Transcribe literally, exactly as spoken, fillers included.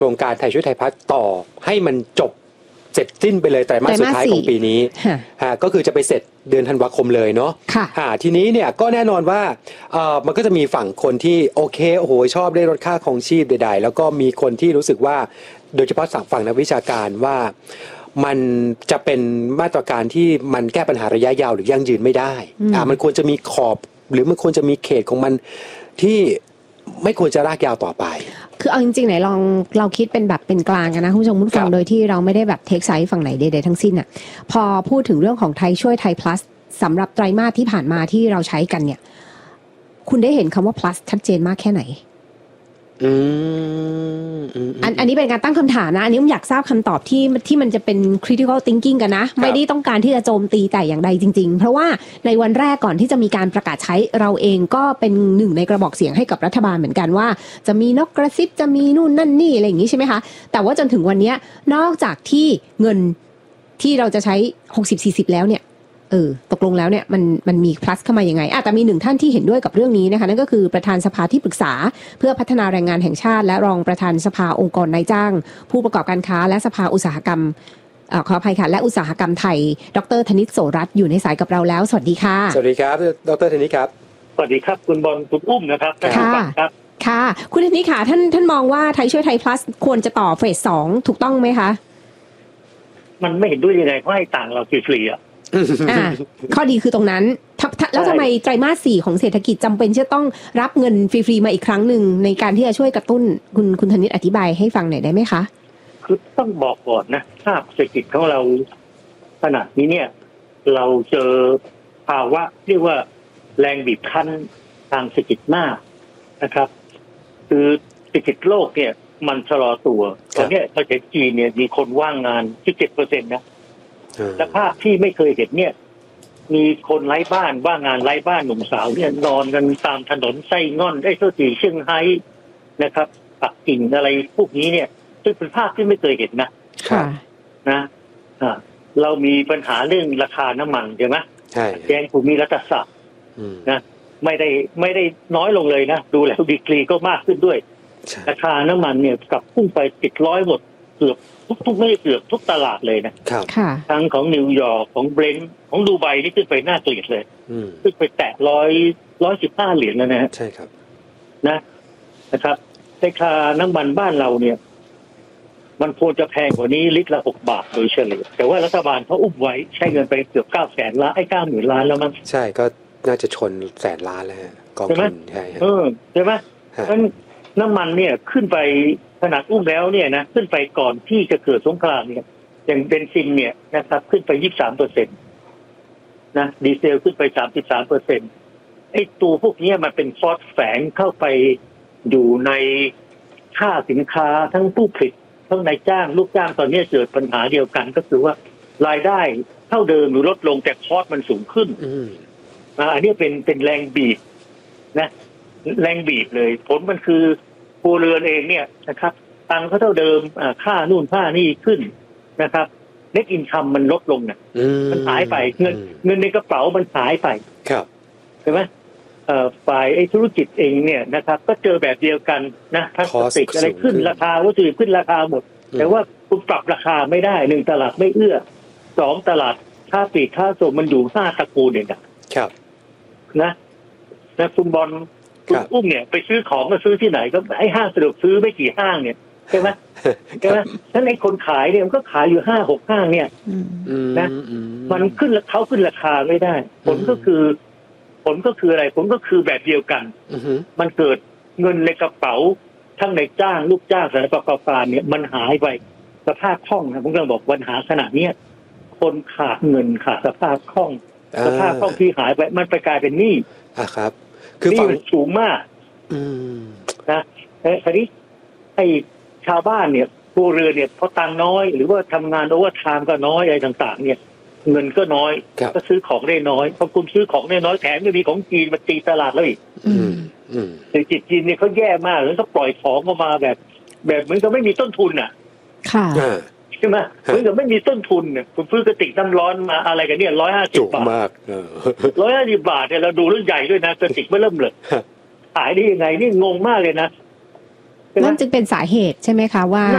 โครงการไทยช่วยไทยพัฒน์ต่อให้มันจบเสร็จสิ้นไปเลยไตรมาสสุดท้ายของปีนี้ฮะก็คือจะไปเสร็จเดือนธันวาคมเลยเนาะค่ะทีนี้เนี่ยก็แน่นอนว่าเอ่อมันก็จะมีฝั่งคนที่โอเคโอ้โหชอบได้ลดค่าครองชีพใดๆแล้วก็มีคนที่รู้สึกว่าโดยเฉพาะฝั่งนักวิชาการว่ามันจะเป็นมาตรการที่มันแก้ปัญหาระยะยาวหรือยั่งยืนไม่ได้อ่ามันควรจะมีขอบหรือมันควรจะมีเขตของมันที่ไม่ควรจะลากยาวต่อไปคือเอาจริงๆไหนลองเราคิดเป็นแบบเป็นกลางกันนะคุณผู้ชมผู้ฟังโดยที่เราไม่ได้แบบเทคไซด์ฝั่งไหนใดๆทั้งสิ้นอ่ะพอพูดถึงเรื่องของไทยช่วยไทย plus สำหรับไตรมาสที่ผ่านมาที่เราใช้กันเนี่ยคุณได้เห็นคำว่า plus ชัดเจนมากแค่ไหนอืมอันอันนี้เป็นการตั้งคำถามนะอันนี้ผมอยากทราบคำตอบที่ที่มันจะเป็น critical thinking กันนะไม่ได้ต้องการที่จะโจมตีแต่อย่างใดจริงๆเพราะว่าในวันแรกก่อนที่จะมีการประกาศใช้เราเองก็เป็นหนึ่งในกระบอกเสียงให้กับรัฐบาลเหมือนกันว่าจะมีนกกระซิบจะมีนู่นนั่นนี่อะไรอย่างนี้ใช่ไหมคะแต่ว่าจนถึงวันนี้นอกจากที่เงินที่เราจะใช้ หกสิบสี่สิบ แล้วเนี่ยเออตกลงแล้วเนี่ยมันมันมี plus เข้ามายังไงอาจจะมีหนึ่งท่านที่เห็นด้วยกับเรื่องนี้นะคะนั่นก็คือประธานสภาที่ปรึกษาเพื่อพัฒนาแรงงานแห่งชาติและรองประธานสภาองค์กรนายจ้างผู้ประกอบการค้าและสภาอุตสาหกรรมเอ่อขออภัยค่ะและอุตสาหกรรมไทยดร.ธนิตโสรัตน์อยู่ในสายกับเราแล้วสวัสดีค่ะสวัสดีครับดร.ธนิตครับสวัสดีครับคุณบอลคุณอุ้มนะครับค่ะค่ะคุณธนิตค่ะท่านท่านมองว่าไทยช่วยไทย plus ควรจะต่อเฟสสองถูกต้องไหมคะมันไม่เห็นด้วยยังไงเพราะให้ต่างเราฟรีๆอ่ะอ่าข้อดีคือตรงนั้นแล้วทำไมไตรมาสสี่ของเศรษฐกิจจำเป็นจะต้องรับเงินฟรีๆมาอีกครั้งหนึ่งในการที่จะช่วยกระตุ้นคุณคุณธนิตอธิบายให้ฟังหน่อยได้ไหมคะคือต้องบอกก่อนนะภาพเศรษฐกิจของเราขณะนี้เนี่ยเราเจอภาวะเรียกว่าแรงบีบคั้นทางเศรษฐกิจมากนะครับคือเศรษฐกิจโลกเนี่ยมันชะลอตัวตอนนี้ประเทศจีนเนี่ยมีคนว่างงาน สิบเจ็ดเปอร์เซ็นต์ นะและภาพที่ไม่เคยเห็นเนี่ยมีคนไร้บ้านว่างงานไร้บ้านหนุ่มสาวเนี่ยนอนกันตามถนนไส้ง่อนได้เท่าที่เชียงไฮ้นะครับปักกิ่งอะไรพวกนี้เนี่ยซึ่งเป็นภาพที่ไม่เคยเห็นนะค่ะนะอ่าเรามีปัญหาเรื่องราคาน้ำมันใช่ไหมใช่แย่งภูมิรัฐศาสตร์นะไม่ได้ไม่ได้น้อยลงเลยนะดูแล้วดีกรีก็มากขึ้นด้วยราคาน้ำมันเนี่ยกลับพุ่งไปติดร้อยหมดเกือบทุกๆไม่เกือบทุกตลาดเลยนะครับทั้งของนิวยอร์กของเบรนท์ของดูไบนี่ขึ้นไปหน้าเกลียดเลยขึ้นไปแตะร้อยร้อยสิบห้าเหรียญแล้วนะฮะใช่ครับนะนะครับราคาน้ำมันบ้านเราเนี่ยมันควรจะแพงกว่านี้ลิตรละหกบาทโดยเฉลี่ยแต่ว่ารัฐบาลเขาอุ้มไว้ใช้เงินไปเกือบเก้าแสนล้านไอ้เก้าหมื่นล้านแล้วมั้งใช่ก็น่าจะชนแสนล้านแล้วฮะกองทุนใช่เออใช่ไหมเพราะน้ำมันเนี่ยขึ้นไปขนาดอุ้มแล้วเนี่ยนะขึ้นไปก่อนที่จะเกิดสงครามเนี่ยอย่างเบนซินเนี่ยนะครับขึ้นไปยี่สิบสามเปอร์เซ็นต์นะดีเซลขึ้นไปสามสิบสามเปอร์เซ็นต์ไอ้ตัวพวกนี้มันเป็นคอสแฝงเข้าไปอยู่ในค่าสินค้าทั้งผู้ผลิตทั้งนายจ้างลูกจ้างตอนนี้เกิดปัญหาเดียวกันก็คือว่ารายได้เท่าเดิมหรือลดลงแต่คอสมันสูงขึ้นอ่าอันนี้เป็นเป็นแรงบีบนะแรงบีบเลยผลมันคือครัวเรือนเองเนี่ยนะครับตังค์เขาเท่าเดิมค่านู่นค่านี่ขึ้นนะครับเน็ตอินคัมมันลดลงเนี่ยมันหายไปเงินเงินในกระเป๋ามันหายไปครับใช่ไหมฝ่ายไอ้ธุรกิจเองเนี่ยนะครับก็เจอแบบเดียวกันนะพลาสติกอะไรขึ้นราคาวัตถุดิบขึ้นราคาหมดแต่ว่าคุณปรับราคาไม่ได้หนึ่งตลาดไม่เอื้อสองตลาดค่าปลีกค่าส่งมันอยู่ห้าตระกูลเนี่ยนะครับนะนะคุณบอลคุณอุ้มเนี่ยไปซื้อของก็ซื้อที่ไหนก็ไอ้ห้างสะดวกซื้อไม่กี่ห้างเนี่ยใช่ไหมใช่ไหมนั้นไอ้คนขายเนี่ยมันก็ขายอยู่ห้าหกห้างเนี่ยนะมันขึ้นเขาขึ้นราคาไม่ได้ผลก็คือผลก็คืออะไรผลก็คือแบบเดียวกันมันเกิดเงินในกระเป๋าทั้งในจ้างลูกจ้างสถานประกอบการเนี่ยมันหายไปสภาพคล่องนะผมกำลังบอกปัญหาขนาดนี้คนขาดเงินขาดสภาพคล่องสภาพคล่องที่หายไปมันไปกลายเป็นหนี้อ่ะครับคือฝั่งสูงมากนะแต่ทีนี้ไอ้ชาวบ้านเนี่ยผู้เรือนเนี่ยพอตังน้อยหรือว่าทำงานโอเวอร์ไทม์ก็น้อยอะไรต่างๆเนี่ยเงินก็น้อยก็ซื้อของได้น้อยพอคุณซื้อของได้น้อยแถมยังมีของจีนมาตีตลาดแล้วอีกเศรษฐกิจจีนเนี่ยเขาแย่มากแล้วก็ปล่อยของออกมาแบบแบบเหมือนกับไม่มีต้นทุนอ่ะค่ะใช่ไหมเหมือนกับไม่มีต้นทุนเนี่ยคุณซื้อกระติกน้ำร้อนมาอะไรกันเนี่ยร้อยห้าสิบบาทมากร้อยห้าสิบบาทเนี่ยเราดูเรื่องใหญ่ด้วยนะกระติกไม่เริ่มเลยขายได้ยังไงนี่งงมากเลยนะนั่นจึงเป็นสาเหตุใช่ไหมคะว่า